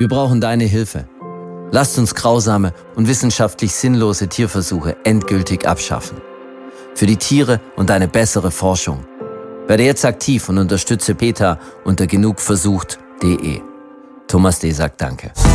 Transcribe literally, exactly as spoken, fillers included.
Wir brauchen deine Hilfe. Lasst uns grausame und wissenschaftlich sinnlose Tierversuche endgültig abschaffen. Für die Tiere und eine bessere Forschung. Werde jetzt aktiv und unterstütze PETA unter genugversucht punkt de. Thomas D. sagt Danke.